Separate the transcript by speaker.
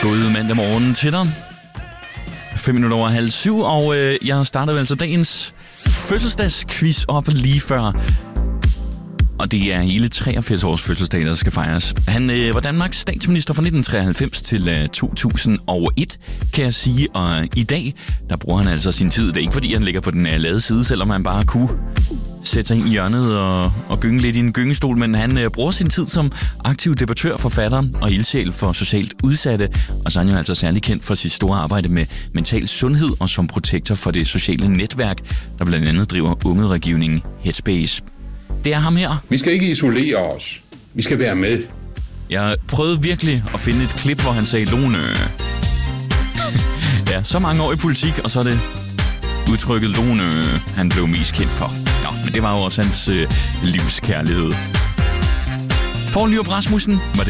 Speaker 1: God mandag morgen til dig. 6:05, og jeg startede altså dagens fødselsdagsquiz op lige før. Og det er hele 83 års fødselsdag, der skal fejres. Han var Danmarks statsminister fra 1993 til 2001, kan jeg sige. Og i dag, der bruger han altså sin tid. Det er ikke fordi, han ligger på den lade side, selvom han bare kunne sætte sig ind i hjørnet og gynge lidt i en gyngestol. Men han bruger sin tid som aktiv debattør, forfatter og ildsjæl for socialt udsatte. Og så er han jo altså særlig kendt for sit store arbejde med mental sundhed og som protektor for det sociale netværk, der blandt andet driver ungerådgivningen Headspace. Det er ham her.
Speaker 2: Vi skal ikke isolere os. Vi skal være med.
Speaker 1: Jeg prøvede virkelig at finde et klip, hvor han sagde Lone. Ja, så mange år i politik, og så er det udtrykket Lone, han blev mest kendt for. Ja, men det var jo også hans livskærlighed. Poul Nyrup Rasmussen var